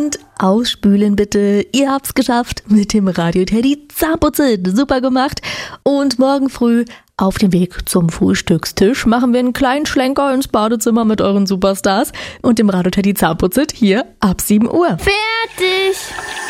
Und ausspülen bitte. Ihr habt's geschafft mit dem Radio Teddy Zahnputzen. Super gemacht. Und morgen früh auf dem Weg zum Frühstückstisch machen wir einen kleinen Schlenker ins Badezimmer mit euren Superstars und dem Radio Teddy Zahnputzen hier ab 7 Uhr. Fertig!